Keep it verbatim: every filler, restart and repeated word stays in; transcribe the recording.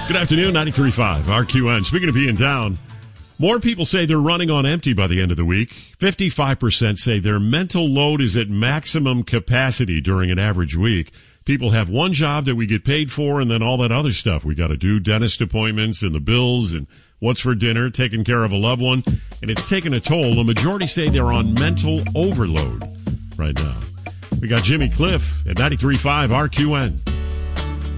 Good afternoon, ninety-three point five R Q N. Speaking of being down, more people say they're running on empty by the end of the week. fifty-five percent say their mental load is at maximum capacity during an average week. People have one job that we get paid for and then all that other stuff. We got to do dentist appointments and the bills and what's for dinner, taking care of a loved one. And it's taking a toll. The majority say they're on mental overload right now. We got Jimmy Cliff at ninety-three point five R Q N.